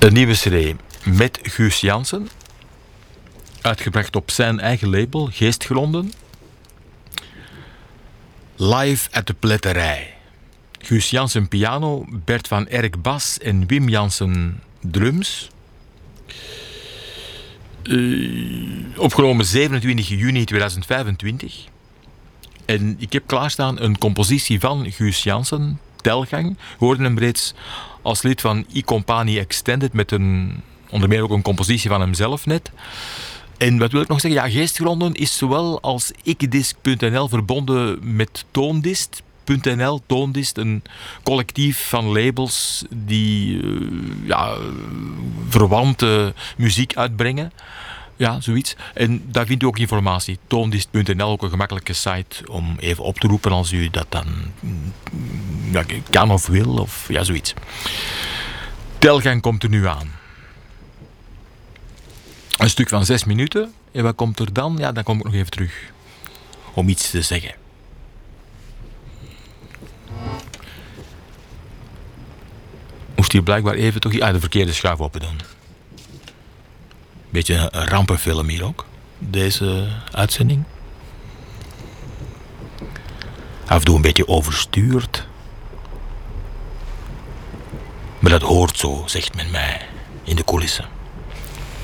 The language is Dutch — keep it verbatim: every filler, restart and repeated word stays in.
Een nieuwe cd met Guus Jansen. Uitgebracht op zijn eigen label, Geestgronden. Live uit de Pletterij. Guus Jansen piano, Bert van Erck bas en Wim Jansen drums. Uh, opgenomen zevenentwintig juni tweeduizend vijfentwintig. En ik heb klaarstaan een compositie van Guus Jansen, Telgang. We hoorden hem reeds als lid van I Company Extended met een, onder meer ook een compositie van hemzelf net. En wat wil ik nog zeggen? Ja, Geestgronden is zowel als ikkedisc punt n l verbonden met Toondist punt n l. Toondist, een collectief van labels die uh, ja, verwante muziek uitbrengen. Ja, zoiets. En daar vindt u ook informatie. Toondist punt n l, ook een gemakkelijke site om even op te roepen als u dat dan ja, kan of wil, of ja, zoiets. Telgang komt er nu aan. Een stuk van zes minuten. En wat komt er dan? Ja, dan kom ik nog even terug. Om iets te zeggen. Moest hier blijkbaar even toch ah, de verkeerde schuif open doen. Beetje een rampenfilm hier ook. Deze uitzending. Af en toe een beetje overstuurd. Maar dat hoort zo, zegt men mij, in de coulissen.